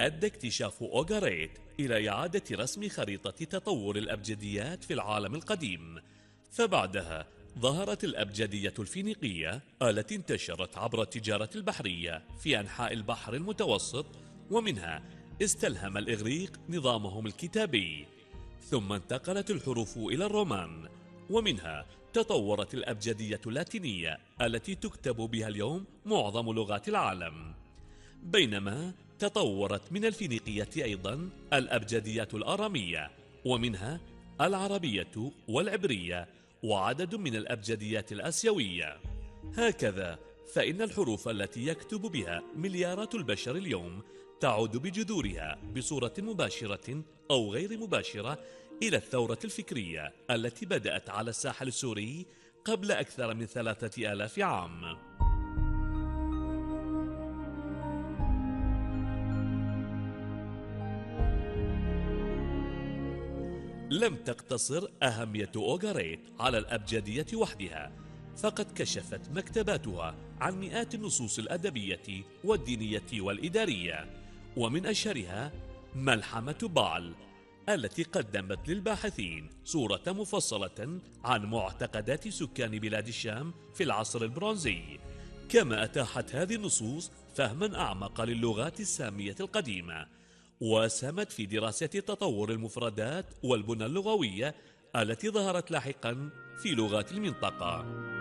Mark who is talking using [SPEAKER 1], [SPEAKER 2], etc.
[SPEAKER 1] أدى اكتشاف أوغاريت إلى إعادة رسم خريطة تطور الأبجديات في العالم القديم. فبعدها ظهرت الأبجدية الفينيقية التي انتشرت عبر التجارة البحرية في أنحاء البحر المتوسط، ومنها استلهم الإغريق نظامهم الكتابي. ثم انتقلت الحروف إلى الرومان، ومنها تطورت الأبجدية اللاتينية التي تكتب بها اليوم معظم لغات العالم. بينما تطورت من الفينيقية أيضا الأبجدية الآرامية، ومنها العربية والعبرية، وعدد من الأبجديات الآسيوية. هكذا فإن الحروف التي يكتب بها مليارات البشر اليوم تعود بجذورها بصورة مباشرة أو غير مباشرة إلى الثورة الفكرية التي بدأت على الساحل السوري قبل أكثر من 3000 عام. لم تقتصر أهمية أوغاريت على الأبجدية وحدها، فقد كشفت مكتباتها عن مئات النصوص الأدبية والدينية والإدارية، ومن أشهرها ملحمة بعل التي قدمت للباحثين صورة مفصلة عن معتقدات سكان بلاد الشام في العصر البرونزي. كما أتاحت هذه النصوص فهما أعمق للغات السامية القديمة، وساهمت في دراسة تطور المفردات والبنى اللغوية التي ظهرت لاحقا في لغات المنطقة.